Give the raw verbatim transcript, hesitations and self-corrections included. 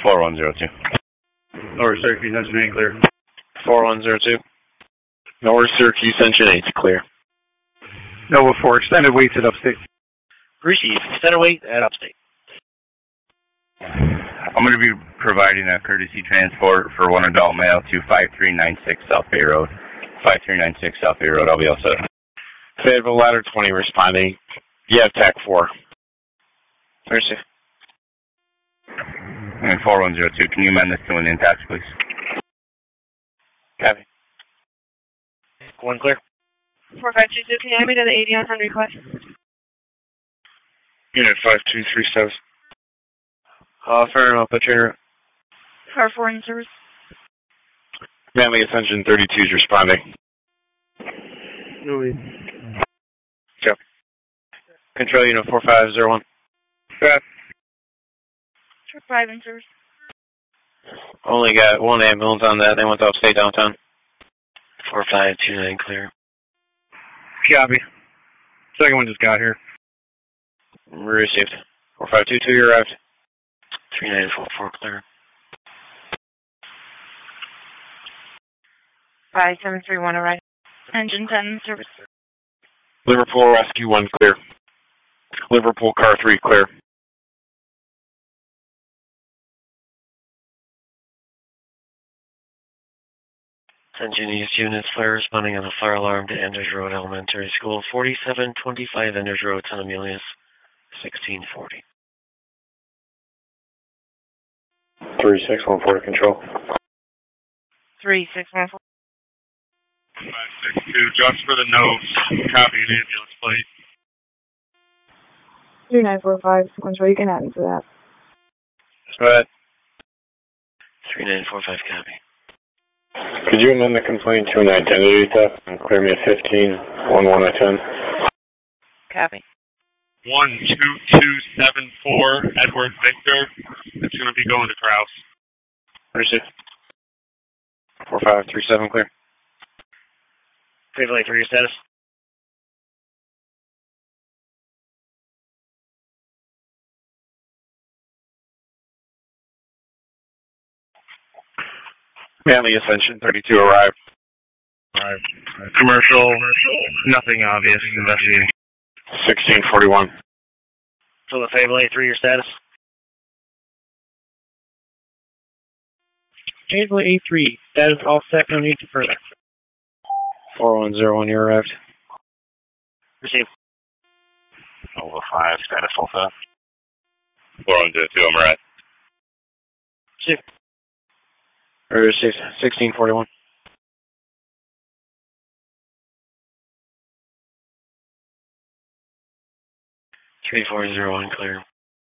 four one zero two. Lower Syracuse, Engine eight, clear. four one zero two. Lower Syracuse, Engine eight, clear. Nova four, extended weights at upstate. Receive, extended weight at upstate. I'm going to be providing a courtesy transport for one adult male to five three nine six South Bay Road. five three nine six South Bay Road, I'll be all set. Fayetteville Ladder twenty responding. You have TAC four. Receive. And four one zero two, can you amend this to an in-tax, please? Copy. One clear. four five two two, can you add me to the eighty on Henry request? Unit five two three seven. Uh, fair enough, put your... Car four in service. Manly Ascension thirty-two is responding. No lead. Yep. Control Unit four five zero one. Got. Truck five in service. Only got one ambulance on that. They went to upstate downtown. four five two nine clear. Copy. Second one just got here. Received. four five two two, you arrived. three nine four four clear. five seven three one arrived. Engine ten in service. Liverpool Rescue one clear. Liverpool Car three clear. Engine East units, flare responding on a fire alarm to Enders Road Elementary School, forty-seven twenty-five Enders Road, San Emilius, sixteen forty. three six one four to control. three six one four. five six two, just for the nose. Copy an ambulance, please. three nine four five, control, you can add me to that. Go ahead. three nine four five, copy. Could you amend the complaint to an identity theft and clear me at fifteen one one at ten? Copy. one two two seven four, Edward Victor. It's going to be going to Krause. Receive. four five three seven, clear. Favorite for your status. Manly Ascension thirty-two arrived. Alright. Commercial, nothing obvious, investigating. sixteen forty-one. So the Fable A three, your status? Fable A three, status all set, no need to further. four one zero one, you arrived. Receive. Nova five, status full set. four one zero two, I'm right. Receive. Received. sixteen forty-one. three four zero one, clear.